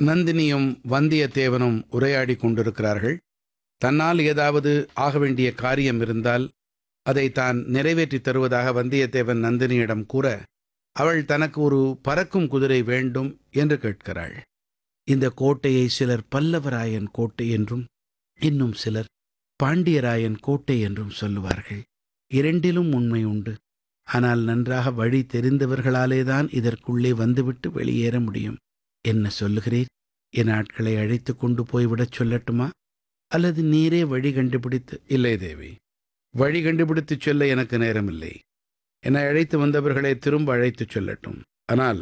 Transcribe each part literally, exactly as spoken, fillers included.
நந்தினியும் வந்தியத்தேவனும் உரையாடிக் கொண்டிருக்கிறார்கள். தன்னால் ஏதாவது ஆக வேண்டிய காரியம் இருந்தால் அதை தான் நிறைவேற்றித் தருவதாக வந்தியத்தேவன் நந்தினியிடம் கூற, அவள் தனக்கு ஒரு பறக்கும் குதிரை வேண்டும் என்று கேட்கிறாள். இந்த கோட்டையை சிலர் பல்லவராயன் கோட்டை என்றும் இன்னும் சிலர் பாண்டியராயன் கோட்டை என்றும் சொல்லுவார்கள். இரண்டிலும் உண்மை உண்டு. ஆனால் நன்றாக வழி தெரிந்தவர்களாலேதான் இதற்குள்ளே வந்துவிட்டு வெளியேற முடியும். என்ன சொல்லுகிறீர்? என் ஆட்களை அழைத்து கொண்டு போய்விடச் சொல்லட்டுமா, அல்லது நீரே வழி கண்டுபிடித்து? இல்லை தேவி, வழி கண்டுபிடித்துச் சொல்ல எனக்கு நேரமில்லை. என்னை அழைத்து வந்தவர்களை திரும்ப அழைத்துச் சொல்லட்டும். ஆனால்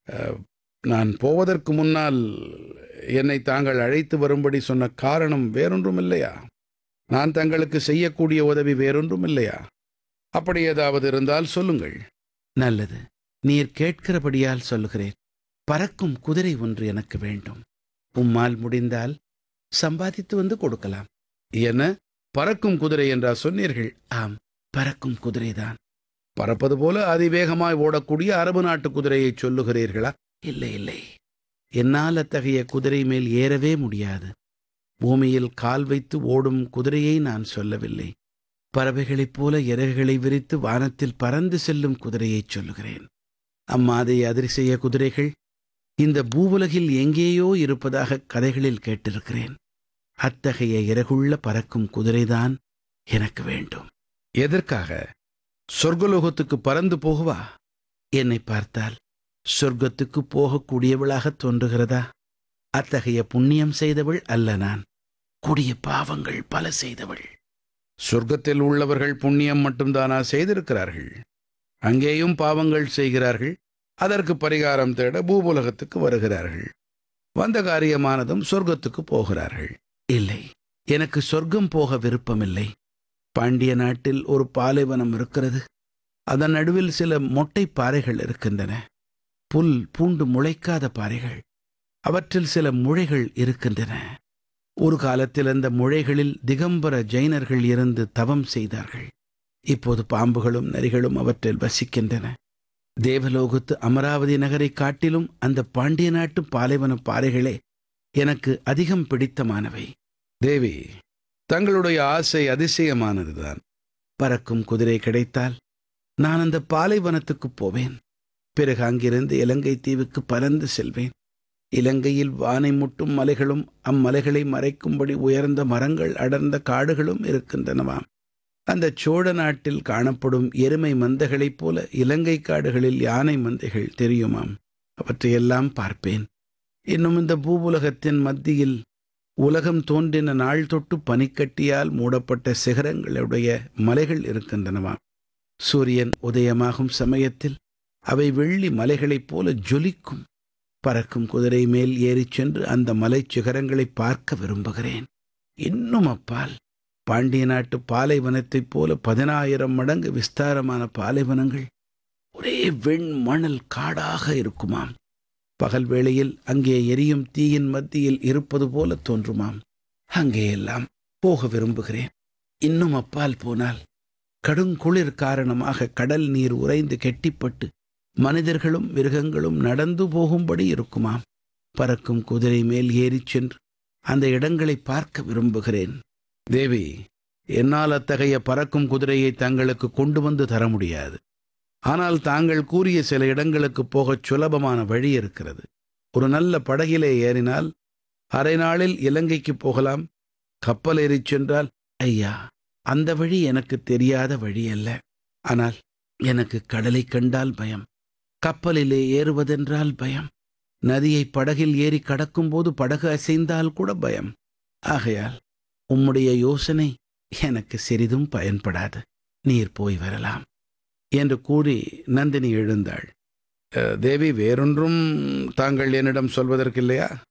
நான் போவதற்கு முன்னால் என்னை தாங்கள் அழைத்து வரும்படி சொன்ன காரணம் வேறொன்றும் இல்லையா? நான் தங்களுக்கு செய்யக்கூடிய உதவி வேறொன்றும் இல்லையா? அப்படி ஏதாவது இருந்தால் சொல்லுங்கள். நல்லது, நீர் கேட்கிறபடியால் சொல்லுகிறேன். பறக்கும் குதிரை ஒன்று எனக்கு வேண்டும். உம்மால் முடிந்தால் சம்பாதித்து வந்து கொடுக்கலாம். என்ன, பறக்கும் குதிரை என்றா சொன்னீர்கள்? ஆம், பறக்கும் குதிரைதான். பறப்பது போல அதிவேகமாய் ஓடக்கூடிய அரபு நாட்டு குதிரையை சொல்லுகிறீர்களா? இல்லை இல்லை, என்னால் அத்தகைய குதிரை மேல் ஏறவே முடியாது. பூமியில் கால் வைத்து ஓடும் குதிரையை நான் சொல்லவில்லை. பறவைகளைப் போல இறகுகளை விரித்து வானத்தில் பறந்து செல்லும் குதிரையைச் சொல்லுகிறேன். அம்மாதிரி அதிசய குதிரைகள் இந்த பூவுலகில் எங்கேயோ இருப்பதாக கதைகளில் கேட்டிருக்கிறேன். அத்தகைய இறகுள்ள பறக்கும் குதிரைதான் எனக்கு வேண்டும். எதற்காக? சொர்க்கலோகத்துக்கு பறந்து போகவா? என்னை பார்த்தால் சொர்க்கத்துக்கு போகக்கூடியவளாக தோன்றுகிறதா? அத்தகைய புண்ணியம் செய்தவள் அல்ல நான். கொடிய பாவங்கள் பல செய்தவள். சொர்க்கத்தில் உள்ளவர்கள் புண்ணியம் மட்டும்தானா செய்திருக்கிறார்கள்? அங்கேயும் பாவங்கள் செய்கிறார்கள். அதற்கு பரிகாரம் தேட பூவுலகத்துக்கு வருகிறார்கள். வந்த காரியமானதும் சொர்க்கத்துக்கு போகிறார்கள். இல்லை, எனக்கு சொர்க்கம் போக விருப்பமில்லை. பாண்டிய நாட்டில் ஒரு பாலைவனம் இருக்கிறது. அதன் நடுவில் சில மொட்டை பாறைகள் இருக்கின்றன. புல் பூண்டு முளைக்காத பாறைகள். அவற்றில் சில முழைகள் இருக்கின்றன. ஒரு காலத்தில் அந்த முழைகளில் திகம்பர ஜைனர்கள் இருந்து தவம் செய்தார்கள். இப்போது பாம்புகளும் நரிகளும் அவற்றில் வசிக்கின்றன. தேவலோகத்து அமராவதி நகரை காட்டிலும் அந்த பாண்டிய நாட்டு பாலைவன பாறைகளே எனக்கு அதிகம் பிடித்தமானவை. தேவி, தங்களுடைய ஆசை அதிசயமானதுதான். பறக்கும் குதிரை கிடைத்தால் நான் அந்த பாலைவனத்துக்கு போவேன். பிறகு அங்கிருந்து இலங்கை தீவுக்கு பறந்து செல்வேன். இலங்கையில் வானை முட்டும் மலைகளும் அம்மலைகளை மறைக்கும்படி உயர்ந்த மரங்கள் அடர்ந்த காடுகளும் இருக்கின்றனவாம். அந்த சோழ நாட்டில் காணப்படும் எருமை மந்தைகளைப் போல இலங்கை காடுகளில் யானை மந்தைகள் தெரியுமாம். அவற்றையெல்லாம் பார்ப்பேன். இன்னும் இந்த பூவுலகத்தின் மத்தியில் உலகம் தோன்றின நாள் தொட்டு பனிக்கட்டியால் மூடப்பட்ட சிகரங்களுடைய மலைகள் இருக்கின்றனவாம். சூரியன் உதயமாகும் சமயத்தில் அவை வெள்ளி மலைகளைப் போல ஜொலிக்கும். பறக்கும் குதிரை மேல் ஏறிச் சென்று அந்த மலை சிகரங்களை பார்க்க விரும்புகிறேன். இன்னும் அப்பால் பாண்டிய நாட்டு பாலைவனத்தைப் போல பதினாயிரம் மடங்கு விஸ்தாரமான பாலைவனங்கள் ஒரே வெண் மணல் காடாக இருக்குமாம். பகல் வேளையில் அங்கே எரியும் தீயின் மத்தியில் இருப்பது போல தோன்றுமாம். அங்கேயெல்லாம் போக விரும்புகிறேன். இன்னும் அப்பால் போனால் கடுங்குளிர் காரணமாக கடல் நீர் உறைந்து கெட்டிப்பட்டு மனிதர்களும் மிருகங்களும் நடந்து போகும்படி இருக்குமாம். பறக்கும் குதிரை மேல் ஏறிச் சென்று அந்த இடங்களை பார்க்க விரும்புகிறேன். தேவி, என்னால் அத்தகைய பறக்கும் குதிரையை தங்களுக்கு கொண்டு வந்து தர முடியாது. ஆனால் தாங்கள் கூறிய சில இடங்களுக்கு போகச் சுலபமான வழி இருக்கிறது. ஒரு நல்ல படகிலே ஏறினால் அரை நாளில் இலங்கைக்கு போகலாம். கப்பல் ஏறிச் சென்றால், ஐயா, அந்த வழி எனக்கு தெரியாத வழி அல்ல. ஆனால் எனக்கு கடலை கண்டால் பயம். கப்பலிலே ஏறுவதென்றால் பயம். நதியை படகில் ஏறி கடக்கும்போது படகு அசைந்தால் கூட பயம். ஆகையால் உம்முடைய யோசனை எனக்கு சிறிதும் பயன்படாது. நீர் போய் வரலாம் என்று கூறி நந்தினி எழுந்தாள். தேவி, வேறொன்றும் தாங்கள் என்னிடம் சொல்வதற்கில்லையா?